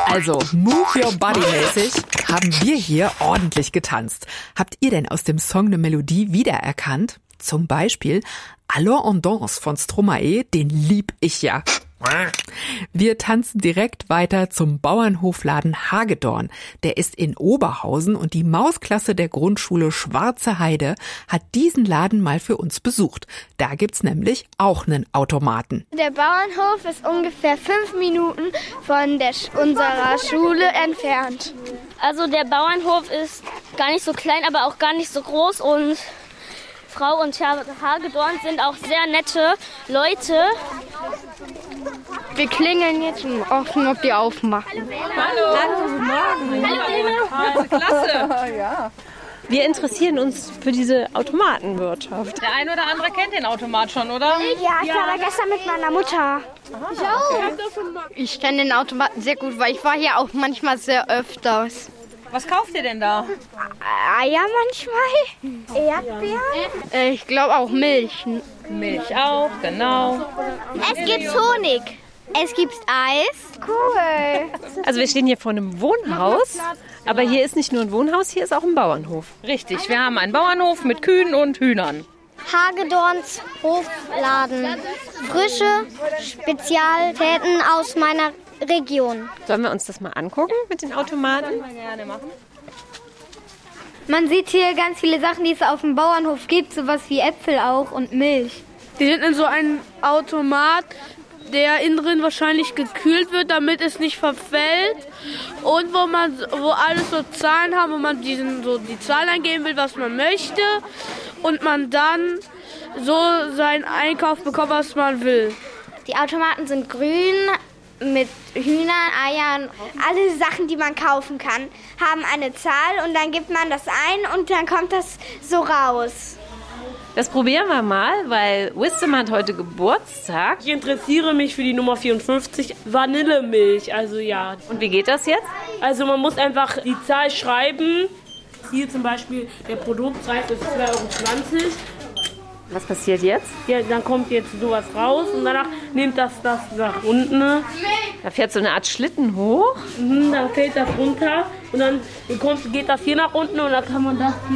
Also, Move Your Body mäßig haben wir hier ordentlich getanzt. Habt ihr denn aus dem Song eine Melodie wiedererkannt? Zum Beispiel Alors on danse von Stromae, den lieb ich ja. Wir tanzen direkt weiter zum Bauernhofladen Hagedorn. Der ist in Oberhausen und die Mausklasse der Grundschule Schwarze Heide hat diesen Laden mal für uns besucht. Da gibt's nämlich auch einen Automaten. Der Bauernhof ist ungefähr 5 Minuten von unserer Schule entfernt. Also der Bauernhof ist gar nicht so klein, aber auch gar nicht so groß und Frau und Herr Hagedorn sind auch sehr nette Leute. Wir klingeln jetzt und hoffen, ob die aufmachen. Hallo, guten Morgen. Hallo, klasse. Ja. Wir interessieren uns für diese Automatenwirtschaft. Der eine oder andere kennt den Automat schon, oder? Ja, ich war da gestern mit meiner Mutter. Ich auch. Ich kenne den Automaten sehr gut, weil ich war hier auch manchmal sehr öfters. Was kauft ihr denn da? Eier manchmal, Erdbeeren. Ich glaube auch Milch. Milch auch, genau. Es gibt Honig. Es gibt Eis. Cool. Also wir stehen hier vor einem Wohnhaus, aber hier ist nicht nur ein Wohnhaus, hier ist auch ein Bauernhof. Richtig, wir haben einen Bauernhof mit Kühen und Hühnern. Hagedorns Hofladen. Frische Spezialitäten aus meiner Region. Sollen wir uns das mal angucken mit den Automaten? Können wir gerne machen. Man sieht hier ganz viele Sachen, die es auf dem Bauernhof gibt, sowas wie Äpfel auch und Milch. Die sind in so einem Automat, der innen drin wahrscheinlich gekühlt wird, damit es nicht verfällt. Und wo alles so Zahlen haben, wo man die Zahlen eingeben will, was man möchte. Und man dann so seinen Einkauf bekommt, was man will. Die Automaten sind grün mit Hühnern, Eiern. Alle Sachen, die man kaufen kann, haben eine Zahl und dann gibt man das ein und dann kommt das so raus. Das probieren wir mal, weil Wisdom hat heute Geburtstag. Ich interessiere mich für die Nummer 54, Vanillemilch, also ja. Und wie geht das jetzt? Also man muss einfach die Zahl schreiben. Hier zum Beispiel der Produktpreis ist 2,20 €. Was passiert jetzt? Ja, dann kommt jetzt sowas raus und danach nimmt das nach unten. Da fährt so eine Art Schlitten hoch. Dann fällt das runter und dann geht das hier nach unten und dann kann man das hier